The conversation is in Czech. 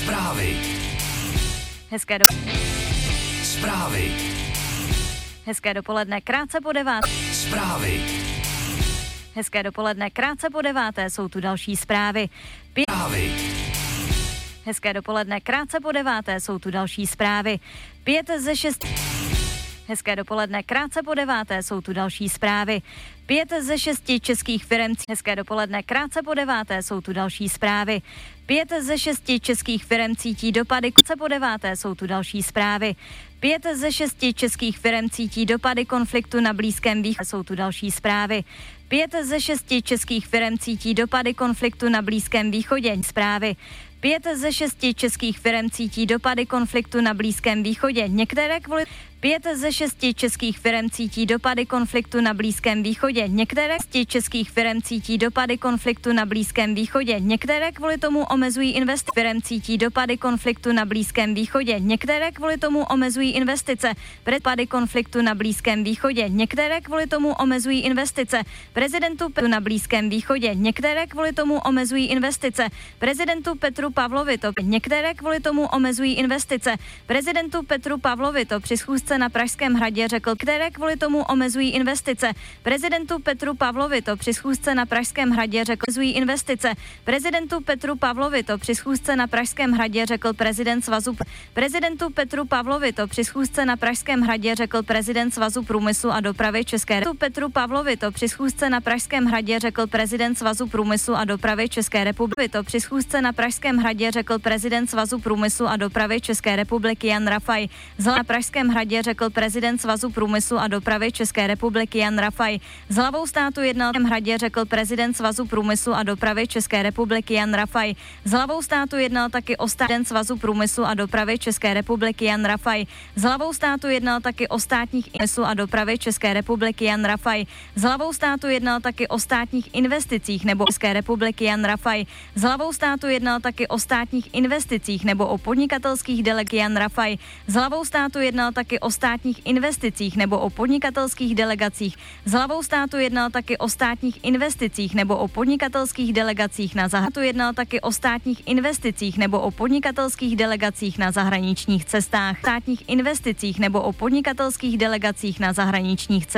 Zprávy. Zprávy. Hezké dopoledne, krátce po 9. Zprávy. Hezké dopoledne, krátce po 9. Jsou tu další zprávy. Zprávy. Hezké dopoledne, krátce po 9. Jsou tu další zprávy. 5 ze 6. Hezké dopoledne, krátce po 9. Jsou tu další zprávy. 5 ze 6 českých firem. Hezké dopoledne, krátce po 9. Jsou tu další zprávy. 5 ze 6 českých firem cítí dopady. Krátce po 9. Jsou tu další zprávy. 5 ze 6 českých firem cítí dopady konfliktu na Blízkém východě. Jsou tu další zprávy. 5 ze 6 českých firem cítí dopady konfliktu na Blízkém východě. Zprávy. 5 ze 6 českých firem cítí dopady konfliktu na Blízkém východě. Některé kvůli 5 ze 6 českých firem cítí dopady konfliktu na Blízkém východě. Některé z českých firem cítí dopady konfliktu na Blízkém východě. Některé kvůli tomu omezují investice. Firem cítí dopady konfliktu na Blízkém východě. Některé kvůli tomu omezují investice. Dopady konfliktu na Blízkém východě. Některé kvůli tomu omezují investice. Prezidentu Petru na Blízkém východě. Některé kvůli tomu omezují investice. Prezidentu Petru Pavlovi to. Některé kvůli tomu omezují investice. Prezidentu Petru Pavlovi to při schůzce na Pražském hradě řekl, které kvůli tomu omezují investice. Prezidentu Petru Pavlovi to při schůzce na Pražském hradě řekl, omezují investice. Prezidentu Petru Pavlovi to při schůzce na Pražském hradě řekl prezident Svazu. Prezidentu Petru Pavlovi to při schůzce na Pražském hradě řekl prezident Svazu průmyslu a dopravy České republiky. Petru Pavlovi to při schůzce na Pražském hradě řekl prezident Svazu průmyslu a dopravy České republiky. To při schůzce na Pražském hradě řekl prezident Svazu průmyslu a dopravy České republiky Jan Rafaj. Na Pražském hradě řekl prezident Svazu průmyslu a dopravy České republiky Jan Rafaj. S hlavou státu jednal v hradě řekl prezident Svazu průmyslu a dopravy České republiky Jan Rafaj. S hlavou státu jednal taky prezident Svazu průmyslu a dopravy České republiky Jan Rafaj. S hlavou státu jednal taky o státních investicích a dopravy České republiky Jan Rafaj. S hlavou státu jednal taky o státních investicích nebo České republiky Jan Rafaj. S hlavou státu jednal taky o státních investicích nebo o podnikatelských delegacích Jan Rafaj. S hlavou státu jednal taky o státních investicích nebo o podnikatelských delegacích. S hlavou státu jednal taky o státních investicích nebo o podnikatelských delegacích na zahraničí. Jednal taky o státních investicích nebo o podnikatelských delegacích na zahraničních cestách. Státních investicích nebo o podnikatelských delegacích na zahraničních cestách.